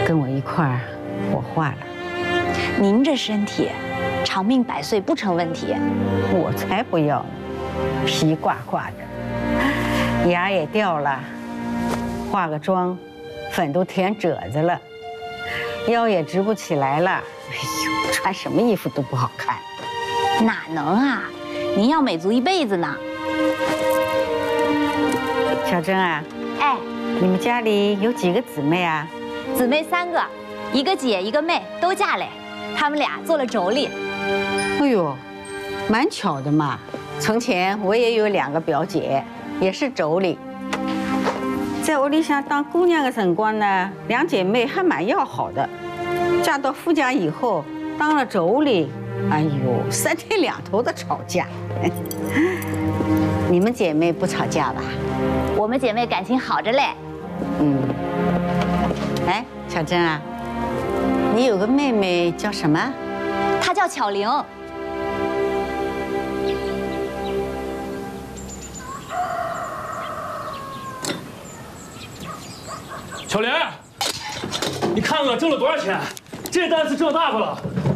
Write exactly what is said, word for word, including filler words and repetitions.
跟我一块儿火化了。 您这身体，长命百岁不成问题。 我才不要呢，皮挂挂的，牙也掉了，化个妆，粉都填褶子了，腰也直不起来了。哎呦，穿什么衣服都不好看。 哪能啊？您要美足一辈子呢。 小珍啊， 哎， 你们家里有几个姊妹啊？ 姊妹三个，一个姐一个妹，都嫁嘞。他们俩做了妯娌。 哎呦，蛮巧的嘛。从前我也有两个表姐，也是妯娌。在屋里向当姑娘的辰光呢，两姐妹还蛮要好的。嫁到夫家以后，当了妯娌，哎呦，三天两头的吵架。你们姐妹不吵架吧？ 我们姐妹感情好着嘞。 嗯。哎，小珍啊，你有个妹妹叫什么？ 她叫巧玲。 巧莲，你看看挣了多少钱？这单子挣大发了。